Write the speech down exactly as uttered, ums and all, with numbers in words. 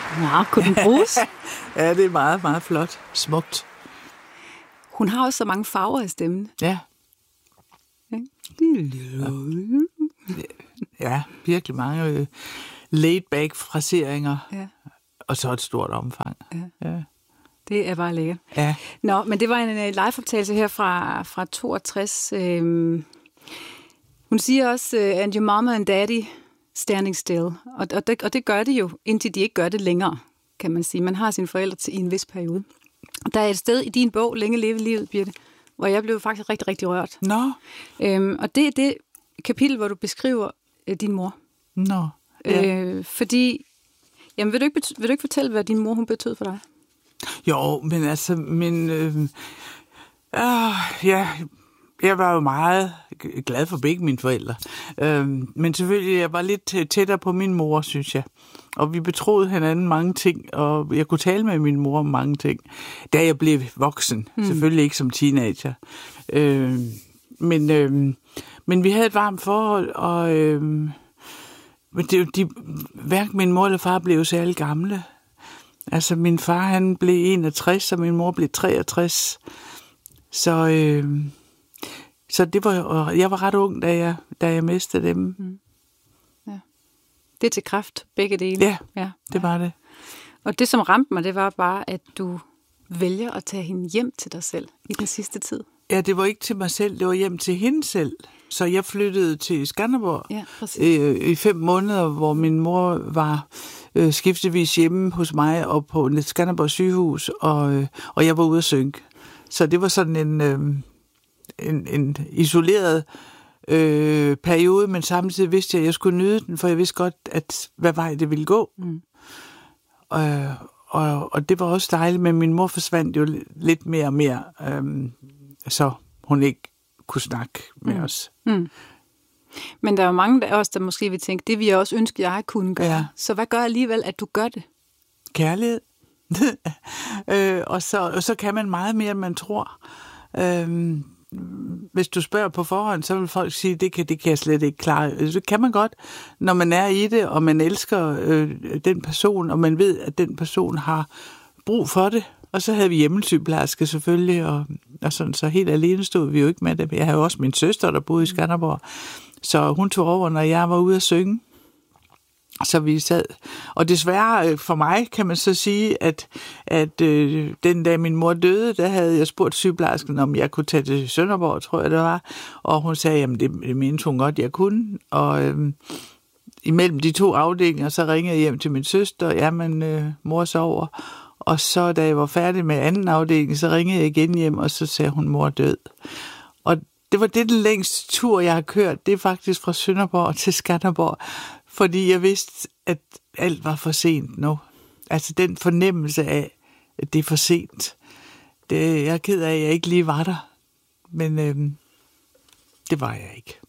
Ja, kunne den bruges? Ja, det er meget, meget flot. Smukt. Hun har også så mange farver i stemmen. Ja. Ja, virkelig mange øh, laid-back fraseringer. Ja. Og så et stort omfang. Ja. Ja. Det er bare lækkert. Ja. Nå, men det var en live-optagelse her fra, fra toogtres. Øhm, hun siger også, uh, and your mama and daddy standing still. Og, og, det, og det gør de jo, indtil de ikke gør det længere, kan man sige. Man har sine forældre til, i en vis periode. Der er et sted i din bog, Længe leve livet, Birthe, hvor jeg blev faktisk rigtig, rigtig rørt. Nå. Øhm, og det er det kapitel, hvor du beskriver øh, din mor. Nå. Ja. Øh, fordi, jamen vil du, ikke, vil du ikke fortælle, hvad din mor hun betød for dig? Jo, men altså, min, øh, øh, ja, jeg var jo meget glad for begge mine forældre. Øh, men selvfølgelig, jeg var lidt tættere på min mor, synes jeg. Og vi betroede hinanden mange ting, og jeg kunne tale med min mor om mange ting, da jeg blev voksen. Mm. Selvfølgelig ikke som teenager. Øh, men, øh, men vi havde et varmt forhold, og øh, men det, de, hverken min mor eller far blev jo særlig gamle. Altså, min far, han blev enogtres, og min mor blev treogtres. Så, øh, så det var, jeg var ret ung, da jeg, da jeg mistede dem. Mm. Ja. Det er til kræft, begge dele. Ja, ja, det var det. Og det, som ramte mig, det var bare, at du vælger at tage hende hjem til dig selv i den sidste tid. Ja, det var ikke til mig selv, det var hjem til hende selv. Så jeg flyttede til Skanderborg ja, øh, i fem måneder, hvor min mor var øh, skiftevis hjemme hos mig og på Skanderborg sygehus, og, øh, og jeg var ude at synke. Så det var sådan en, øh, en, en isoleret øh, periode, men samtidig vidste jeg, at jeg skulle nyde den, for jeg vidste godt, at hvad vej det ville gå. Mm. Øh, og, og det var også dejligt, men min mor forsvandt jo lidt mere og mere, øh, så hun ikke kunne snakke med mm. os. Mm. Men der er jo mange af os, der måske vil tænke, det vil jeg også ønske, jeg kunne gøre. Ja. Så hvad gør alligevel, at du gør det? Kærlighed. øh, og, så, og så kan man meget mere, end man tror. Øh, hvis du spørger på forhånd, så vil folk sige, det kan, det kan jeg slet ikke klare. Det kan man godt, når man er i det, og man elsker øh, den person, og man ved, at den person har brug for det. Og så havde vi hjemmesygeplejerske selvfølgelig, og, og sådan, så helt alene stod vi jo ikke med det. Jeg havde jo også min søster, der boede i Skanderborg, så hun tog over, når jeg var ude at synge. Så vi sad. Og desværre for mig kan man så sige, at, at øh, den dag min mor døde, der havde jeg spurgt sygeplejersken, om jeg kunne tage til Sønderborg, tror jeg det var. Og hun sagde, jamen det, det mente hun godt, jeg kunne. Og øh, imellem de to afdelinger, så ringede jeg hjem til min søster, jamen øh, mor sover. Og så da jeg var færdig med anden afdeling, så ringede jeg igen hjem, og så sagde hun, mor død. Og det var det den længste tur, jeg har kørt. Det er faktisk fra Sønderborg til Skanderborg. Fordi jeg vidste, at alt var for sent nu. Altså den fornemmelse af, at det er for sent. Det, jeg er ked af, at jeg ikke lige var der. Men øhm, det var jeg ikke.